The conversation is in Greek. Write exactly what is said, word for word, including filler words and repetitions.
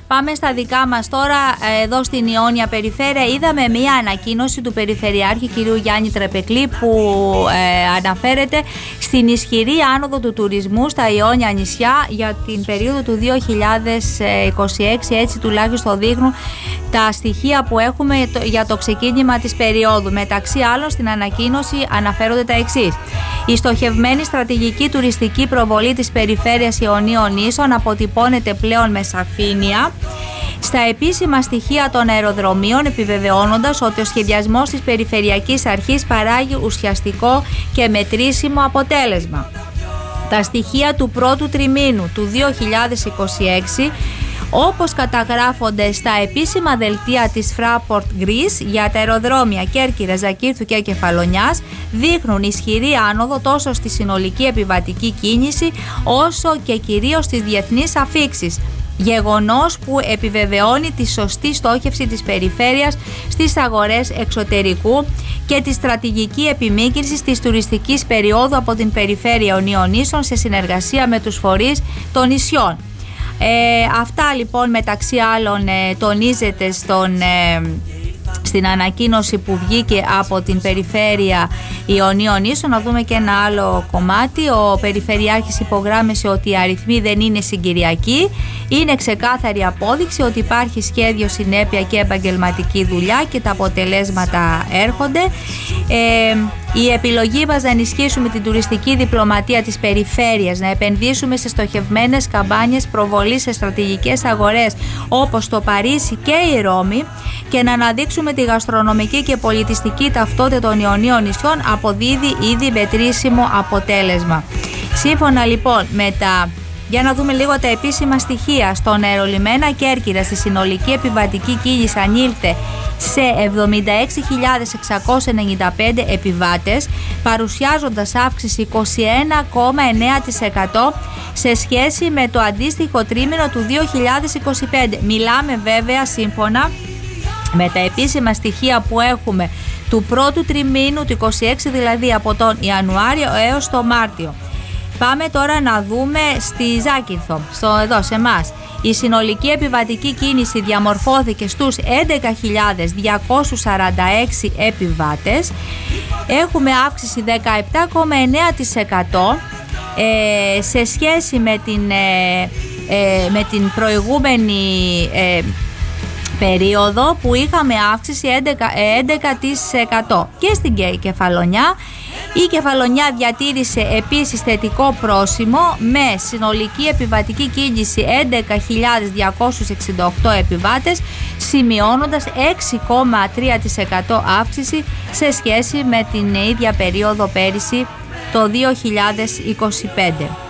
Πάμε στα δικά μας τώρα. Εδώ στην Ιόνια Περιφέρεια είδαμε μια ανακοίνωση του Περιφερειάρχη κ. Γιάννη Τρεπεκλή που ε, αναφέρεται στην ισχυρή άνοδο του τουρισμού στα Ιόνια νησιά για την περίοδο του δύο χιλιάδες είκοσι έξι. Έτσι τουλάχιστον δείχνουν τα στοιχεία που έχουμε για το ξεκίνημα της περίοδου. Μεταξύ άλλων, στην ανακοίνωση αναφέρονται τα εξής. Η στοχευμένη στρατηγική τουριστική προβολή της περιφέρειας Ιωνίων Νήσων αποτυπώνεται πλέον με σαφήνεια στα επίσημα στοιχεία των αεροδρομίων, επιβεβαιώνοντας ότι ο σχεδιασμός της Περιφερειακής Αρχής παράγει ουσιαστικό και μετρήσιμο αποτέλεσμα. Τα στοιχεία του πρώτου τριμήνου του δύο χιλιάδες είκοσι έξι, όπως καταγράφονται στα επίσημα δελτία της Fraport Greece για τα αεροδρόμια Κέρκυρας, Ζακύρθου και Κεφαλονιάς, δείχνουν ισχυρή άνοδο τόσο στη συνολική επιβατική κίνηση όσο και κυρίως στις διεθνείς αφίξεις. Γεγονός που επιβεβαιώνει τη σωστή στόχευση της περιφέρειας στις αγορές εξωτερικού και τη στρατηγική επιμήκυνση της τουριστικής περίοδου από την περιφέρεια Ιωνίων Νήσων σε συνεργασία με τους φορείς των νησιών. Ε, αυτά λοιπόν μεταξύ άλλων ε, τονίζεται στον, ε, στην ανακοίνωση που βγήκε από την περιφέρεια Ιωνίων Νήσων. Να δούμε και ένα άλλο κομμάτι. Ο Περιφερειάρχης υπογράμμισε ότι οι αριθμοί δεν είναι συγκυριακοί. Είναι ξεκάθαρη απόδειξη ότι υπάρχει σχέδιο, συνέπεια και επαγγελματική δουλειά και τα αποτελέσματα έρχονται. Ε, η επιλογή μας να ενισχύσουμε την τουριστική διπλωματία της περιφέρειας, να επενδύσουμε σε στοχευμένες καμπάνιες προβολής σε στρατηγικές αγορές όπως το Παρίσι και η Ρώμη και να αναδείξουμε τη γαστρονομική και πολιτιστική ταυτότητα των Ιωνίων νησιών αποδίδει ήδη μετρήσιμο αποτέλεσμα. Σύμφωνα λοιπόν με τα... Για να δούμε λίγο τα επίσημα στοιχεία. Στον αερολιμένα Κέρκυρα στη συνολική επιβατική κίνηση ανήλθε σε εβδομήντα έξι χιλιάδες εξακόσιοι ενενήντα πέντε επιβάτες, παρουσιάζοντας αύξηση είκοσι ένα κόμμα εννέα τοις εκατό σε σχέση με το αντίστοιχο τρίμηνο του δύο χιλιάδες είκοσι πέντε. Μιλάμε βέβαια σύμφωνα με τα επίσημα στοιχεία που έχουμε του πρώτου τριμήνου του είκοσι έξι, δηλαδή από τον Ιανουάριο έως τον Μάρτιο. Πάμε τώρα να δούμε στη Ζάκυνθο, στο, εδώ σε εμάς. Η συνολική επιβατική κίνηση διαμορφώθηκε στους έντεκα χιλιάδες διακόσιους σαράντα έξι επιβάτες. Έχουμε αύξηση δεκαεπτά κόμμα εννέα τοις εκατό ε, σε σχέση με την, ε, ε, με την προηγούμενη ε, περίοδο που είχαμε αύξηση έντεκα τοις εκατό. Και στην Κεφαλονιά, η Κεφαλονιά διατήρησε επίσης θετικό πρόσημο με συνολική επιβατική κίνηση έντεκα χιλιάδες διακόσιους εξήντα οκτώ επιβάτες, σημειώνοντας έξι κόμμα τρία τοις εκατό αύξηση σε σχέση με την ίδια περίοδο πέρυσι το δύο χιλιάδες είκοσι πέντε.